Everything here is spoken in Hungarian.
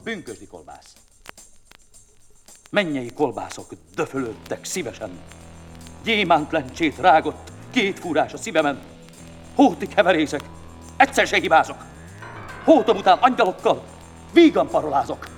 pünkösdi kolbász. Mennyei kolbászok döfölődtek szívesen. Gyémántlencsét rágott 2 fúrás a szívemen. Hóti keverészek, egyszer se hibázok. Hótom után angyalokkal vígan parolázok.